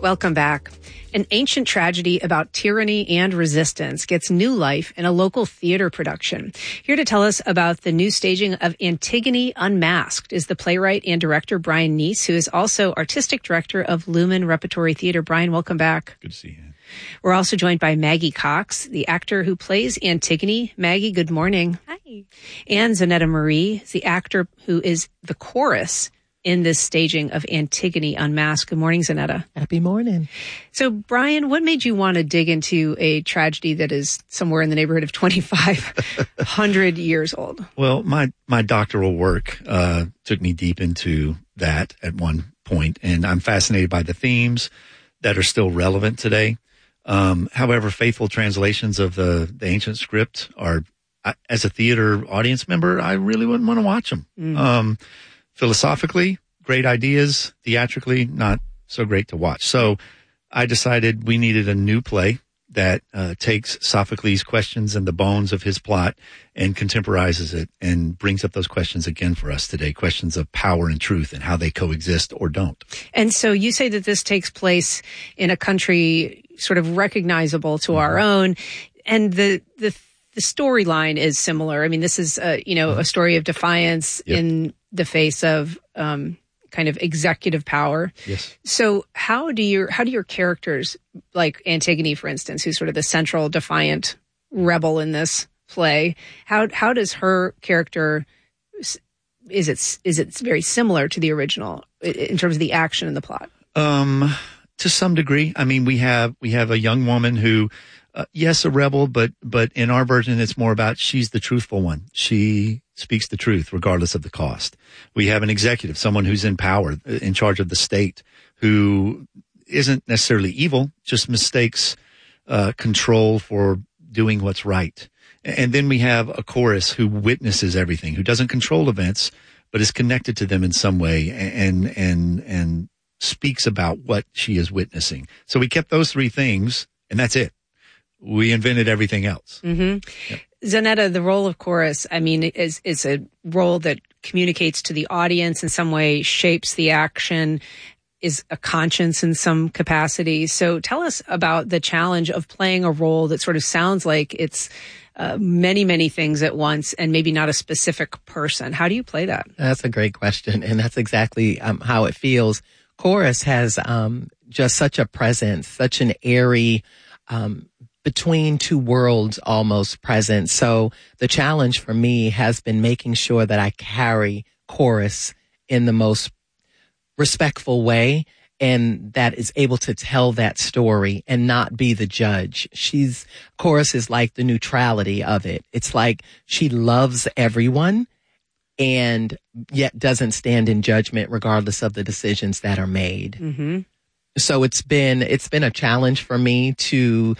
Welcome back. An ancient tragedy about tyranny and resistance gets new life in a local theater production. Here to tell us about the new staging of Antigone Unmasked is the playwright and director Brian Neese, who is also artistic director of Lumen Repertory Theater. Brian, welcome back. Good to see you. We're also joined by Maggie Cox, the actor who plays Antigone. Maggie, good morning. Hi. And Zanetta Marie, the actor who is the chorus in this staging of Antigone Unmasked. Good morning, Zanetta. Happy morning. So, Brian, what made you want to dig into a tragedy that is somewhere in the neighborhood of 2,500 years old? Well, my doctoral work took me deep into that at one point, and I'm fascinated by the themes that are still relevant today. However, faithful translations of the ancient script are, as a theater audience member, I really wouldn't want to watch them. Philosophically, great ideas. Theatrically, not so great to watch. So I decided we needed a new play that takes Sophocles' questions and the bones of his plot and contemporizes it and brings up those questions again for us today, questions of power and truth and how they coexist or don't. And so you say that this takes place in a country sort of recognizable to our own, and the storyline is similar. I mean, this is a story of defiance in the face of kind of executive power. Yes. So how do your characters, like Antigone, for instance, who's sort of the central defiant rebel in this play, how does her character, is it very similar to the original in terms of the action and the plot? To some degree. I mean, we have a young woman who, yes, a rebel, but in our version, it's more about she's the truthful one. She speaks the truth regardless of the cost. We have an executive, someone who's in power, in charge of the state, who isn't necessarily evil, just mistakes control for doing what's right. And then we have a chorus who witnesses everything, who doesn't control events, but is connected to them in some way and speaks about what she is witnessing. So we kept those three things, and that's it. We invented everything else. Mm-hmm. Yep. Zanetta, the role of chorus, I mean, is a role that communicates to the audience in some way, shapes the action, is a conscience in some capacity. So tell us about the challenge of playing a role that sort of sounds like it's many, many things at once and maybe not a specific person. How do you play that? That's a great question, and that's exactly how it feels. Chorus has just such a presence, such an airy between two worlds almost present. So the challenge for me has been making sure that I carry chorus in the most respectful way and that is able to tell that story and not be the judge. Chorus is like the neutrality of it. It's like she loves everyone and yet doesn't stand in judgment regardless of the decisions that are made. Mm-hmm. So it's been a challenge for me to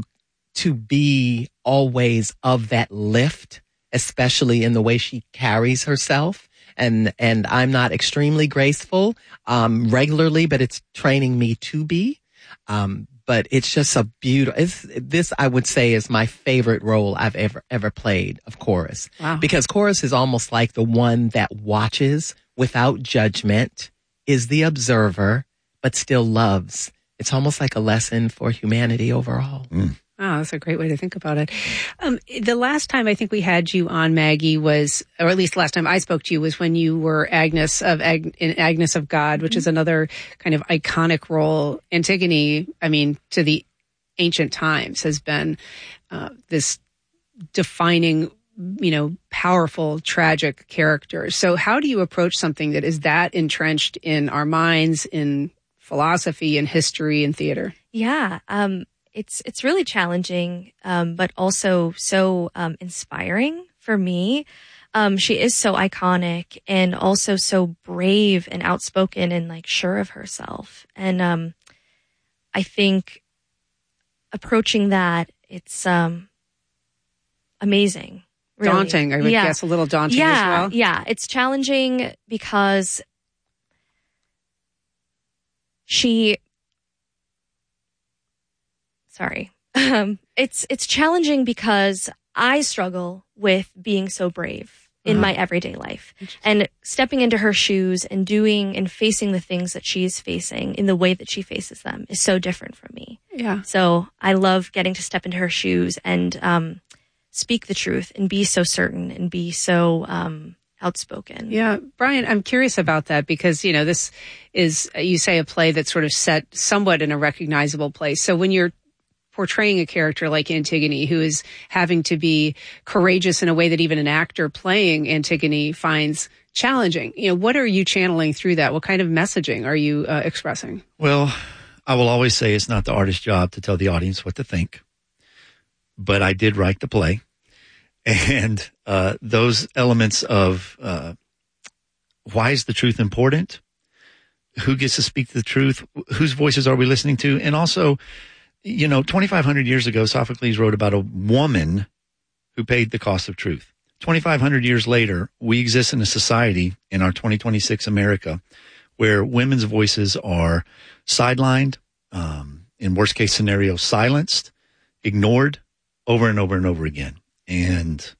be always of that lift, especially in the way she carries herself. And I'm not extremely graceful regularly, but it's training me to be. But it's just a beautiful. This I would say is my favorite role I've ever played of chorus. Wow. Because chorus is almost like the one that watches without judgment, is the observer, but still loves. It's almost like a lesson for humanity overall. Oh, that's a great way to think about it. The last time I think we had you on, Maggie, was, or at least the last time I spoke to you, was when you were Agnes in Agnes of God, which is another kind of iconic role. Antigone, I mean, to the ancient times has been this defining, powerful, tragic character. So how do you approach something that is that entrenched in our minds, in philosophy and history and theater? Yeah. It's really challenging, but also so inspiring for me. She is so iconic and also so brave and outspoken and sure of herself. And I think approaching that, it's amazing. Really. Daunting, I would guess, a little daunting as well. Yeah, it's challenging because it's challenging because I struggle with being so brave in my everyday life. And stepping into her shoes and doing and facing the things that she's facing in the way that she faces them is so different from me. Yeah. So I love getting to step into her shoes and speak the truth and be so certain and be so outspoken. Yeah. Brian, I'm curious about that because, you know, this is, you say, a play that's sort of set somewhat in a recognizable place. So when you're portraying a character like Antigone, who is having to be courageous in a way that even an actor playing Antigone finds challenging, you know, what are you channeling through that? What kind of messaging are you expressing? Well, I will always say it's not the artist's job to tell the audience what to think, but I did write the play. And those elements of why is the truth important? Who gets to speak the truth? Whose voices are we listening to? And also, you know, 2,500 years ago, Sophocles wrote about a woman who paid the cost of truth. 2,500 years later, we exist in a society in our 2026 America where women's voices are sidelined, in worst case scenario, silenced, ignored over and over and over again. And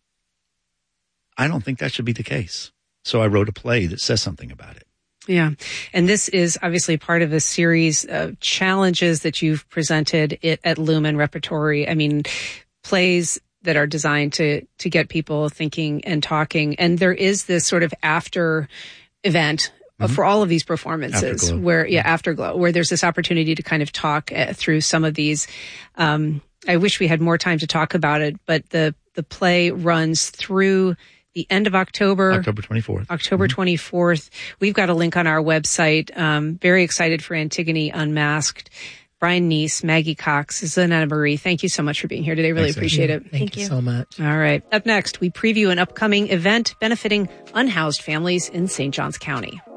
I don't think that should be the case. So I wrote a play that says something about it. Yeah. And this is obviously part of a series of challenges that you've presented at Lumen Repertory. I mean, plays that are designed to get people thinking and talking. And there is this sort of after event for all of these performances Afterglow. where, Afterglow, where there's this opportunity to kind of talk through some of these. I wish we had more time to talk about it, but the play runs through the end of October. October 24th. October 24th. We've got a link on our website. Very excited for Antigone Unmasked. Brian Neese, Maggie Cox, Zanetta Marie, thank you so much for being here today. Really appreciate it. Thank you so much. All right. Up next, we preview an upcoming event benefiting unhoused families in St. Johns County.